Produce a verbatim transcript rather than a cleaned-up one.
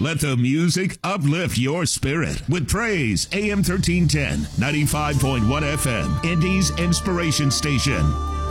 Let the music uplift your spirit with Praise A M thirteen ten, ninety-five point one F M, Indy's Inspiration Station.